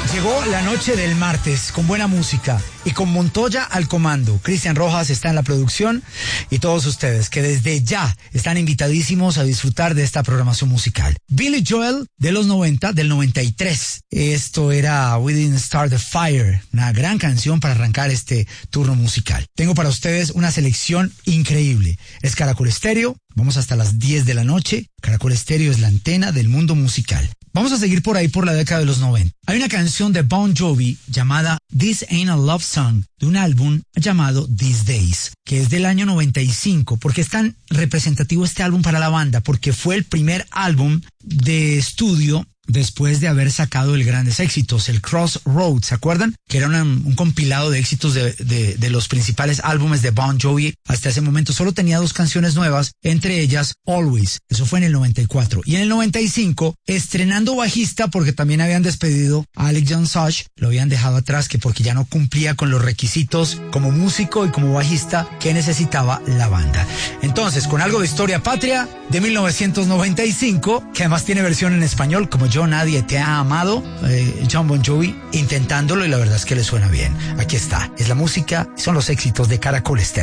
Llegó la noche del martes con buena música y con Montoya al comando. Cristian Rojas está en la producción y todos ustedes que desde ya están invitadísimos a disfrutar de esta programación musical. Billy Joel de los 90, del 93. Esto era We Didn't Start the Fire, una gran canción para arrancar este turno musical. Tengo para ustedes una selección increíble. Es Caracol Estéreo, vamos hasta las 10 de la noche. Caracol Estéreo es la antena del mundo musical. Vamos a seguir por ahí por la década de los 90. Hay una canción de Bon Jovi llamada This Ain't a Love Song, de un álbum llamado These Days, que es del año 95. ¿Por qué es tan representativo este álbum para la banda? Porque fue el primer álbum de estudio después de haber sacado el Grandes Éxitos, el Crossroads, ¿se acuerdan? Que era un compilado de éxitos de los principales álbumes de Bon Jovi. Hasta ese momento solo tenía 2 canciones nuevas, entre ellas Always. Eso fue en el 94. Y en el 95, estrenando bajista, porque también habían despedido a Alex John Such, lo habían dejado atrás, que porque ya no cumplía con los requisitos como músico y como bajista que necesitaba la banda. Entonces, con algo de historia patria de 1995, que además tiene versión en español, como Yo Nadie Te Ha Amado, John Bon Jovi intentándolo, y la verdad es que le suena bien. Aquí está, es la música, son los éxitos de Caracol Estéreo.